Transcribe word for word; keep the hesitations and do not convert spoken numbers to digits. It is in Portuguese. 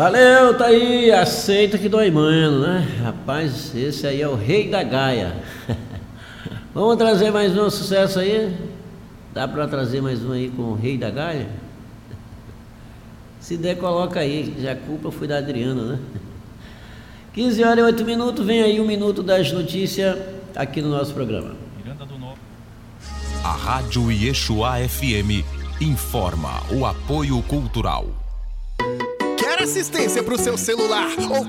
Valeu, tá aí, aceita que dói menos, né? Rapaz, esse aí é o Rei da Gaia. Vamos trazer mais um sucesso aí? Dá pra trazer mais um aí com o Rei da Gaia? Se der, coloca aí, já a culpa foi da Adriana, né? quinze horas e oito minutos, vem aí um minuto das notícias aqui no nosso programa. A Rádio Yeshua F M informa o apoio cultural. Quer assistência para o seu celular ou